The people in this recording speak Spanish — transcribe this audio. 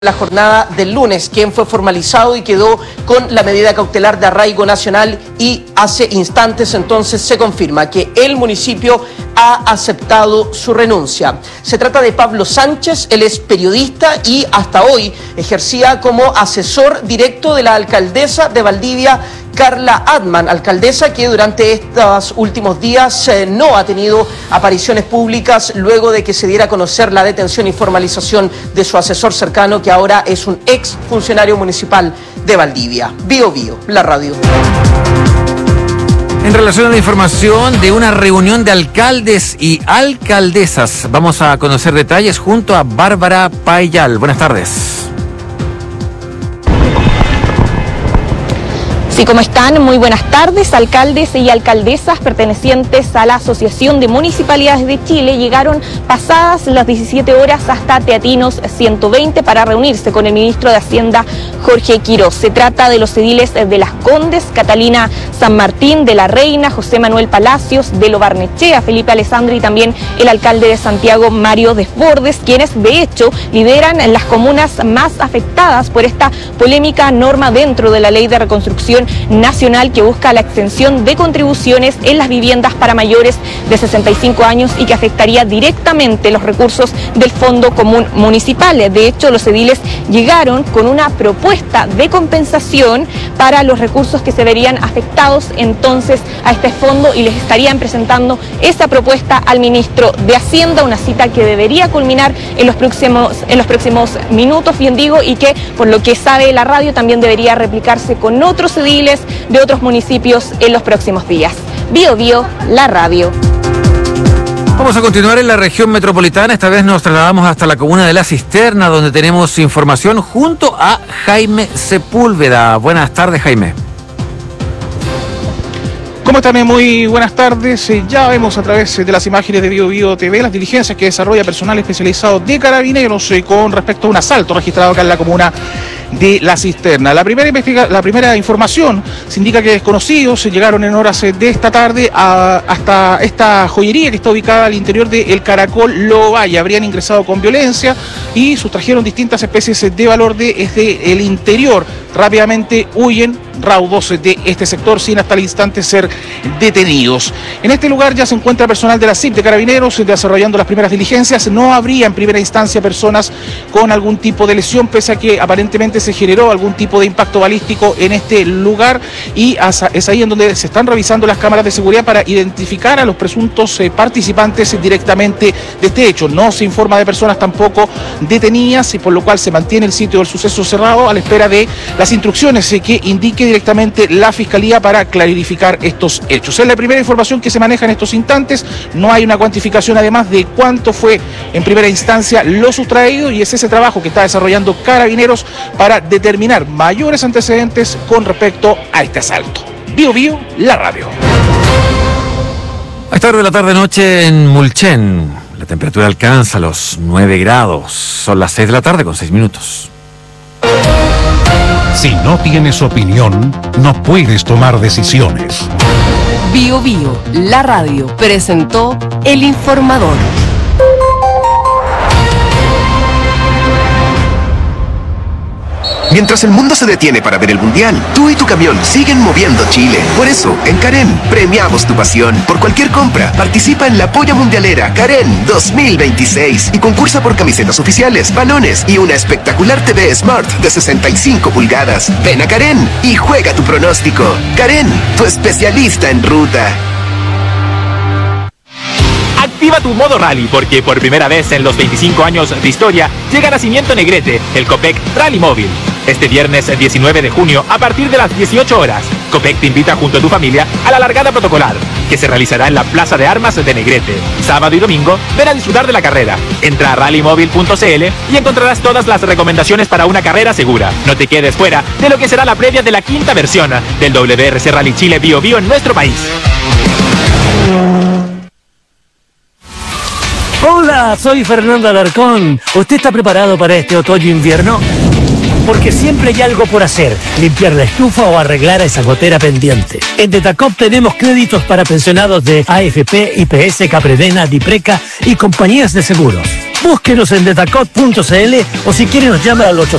La jornada del lunes, quien fue formalizado y quedó con la medida cautelar de arraigo nacional, y hace instantes entonces se confirma que el municipio ha aceptado su renuncia. Se trata de Pablo Sánchez, él es periodista y hasta hoy ejercía como asesor directo de la alcaldesa de Valdivia, Carla Adman, alcaldesa que durante estos últimos días no ha tenido apariciones públicas luego de que se diera a conocer la detención y formalización de su asesor cercano, que ahora es un ex funcionario municipal de Valdivia. Bio Bio, la radio. En relación a la información de una reunión de alcaldes y alcaldesas, vamos a conocer detalles junto a Bárbara Payal. Buenas tardes. Sí, ¿cómo están? Muy buenas tardes. Alcaldes y alcaldesas pertenecientes a la Asociación de Municipalidades de Chile llegaron pasadas las 17 horas hasta Teatinos 120 para reunirse con el ministro de Hacienda, Jorge Quiroz. Se trata de los ediles de Las Condes, Catalina San Martín, de la Reina, José Manuel Palacios, de Lo Barnechea, Felipe Alessandri, y también el alcalde de Santiago, Mario Desbordes, quienes de hecho lideran las comunas más afectadas por esta polémica norma dentro de la Ley de Reconstrucción Nacional, que busca la extensión de contribuciones en las viviendas para mayores de 65 años y que afectaría directamente los recursos del Fondo Común Municipal. De hecho, los ediles llegaron con una propuesta de compensación para los recursos que se verían afectados entonces a este fondo, y les estarían presentando esa propuesta al ministro de Hacienda, una cita que debería culminar en los próximos minutos, bien digo, y que por lo que sabe la radio también debería replicarse con otros ediles de otros municipios en los próximos días. Bio Bio, la radio. Vamos a continuar en la región metropolitana. Esta vez nos trasladamos hasta la comuna de La Cisterna, donde tenemos información junto a Jaime Sepúlveda. Buenas tardes, Jaime. ¿Cómo están? Muy buenas tardes. Ya vemos a través de las imágenes de Bio Bio TV las diligencias que desarrolla personal especializado de Carabineros con respecto a un asalto registrado acá en la comuna de La Cisterna. La primera información se indica que desconocidos llegaron en horas de esta tarde hasta esta joyería que está ubicada al interior del Caracol Lovalle. Habrían ingresado con violencia y sustrajeron distintas especies de valor desde el interior. Rápidamente huyen raudos de este sector sin hasta el instante ser detenidos. En este lugar ya se encuentra personal de la CIP de Carabineros desarrollando las primeras diligencias. No habría en primera instancia personas con algún tipo de lesión, pese a que aparentemente se generó algún tipo de impacto balístico en este lugar, y es ahí en donde se están revisando las cámaras de seguridad para identificar a los presuntos participantes directamente de este hecho. No se informa de personas tampoco detenidas, y por lo cual se mantiene el sitio del suceso cerrado a la espera de las instrucciones que indique directamente la Fiscalía para clarificar estos hechos. Es la primera información que se maneja en estos instantes. No hay una cuantificación además de cuánto fue en primera instancia lo sustraído, y es ese trabajo que está desarrollando Carabineros para determinar mayores antecedentes con respecto a este asalto. Bio Bio, la radio. A esta hora de la tarde-noche en Mulchen, la temperatura alcanza los 9 grados. Son las 6 de la tarde con 6 minutos. Si no tienes opinión, no puedes tomar decisiones. Bio Bio, la radio, presentó El Informador. Mientras el mundo se detiene para ver el Mundial, tú y tu camión siguen moviendo Chile. Por eso, en Karen, premiamos tu pasión. Por cualquier compra, participa en la Polla Mundialera Karen 2026 y concursa por camisetas oficiales, balones y una espectacular TV Smart de 65 pulgadas. Ven a Karen y juega tu pronóstico. Karen, tu especialista en ruta. Activa tu modo rally, porque por primera vez en los 25 años de historia llega a Nacimiento Negrete, el Copec Rally Móvil. Este viernes 19 de junio, a partir de las 18 horas, Copec te invita junto a tu familia a la largada protocolar, que se realizará en la Plaza de Armas de Negrete. Sábado y domingo, ven a disfrutar de la carrera. Entra a rallymóvil.cl y encontrarás todas las recomendaciones para una carrera segura. No te quedes fuera de lo que será la previa de la quinta versión del WRC Rally Chile Bio Bio en nuestro país. Hola, soy Fernando Alarcón. ¿Usted está preparado para este otoño-invierno? Porque siempre hay algo por hacer, limpiar la estufa o arreglar esa gotera pendiente. En Detacop tenemos créditos para pensionados de AFP, IPS, Capredena, Dipreca y compañías de seguros. Búsquenos en Detacot.cl o si quiere nos llama al